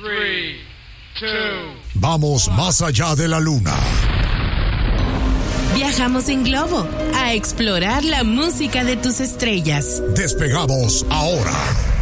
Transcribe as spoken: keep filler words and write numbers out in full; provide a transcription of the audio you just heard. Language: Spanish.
three, two. Vamos más allá de la luna. Viajamos en globo a explorar la música de tus estrellas. Despegamos ahora.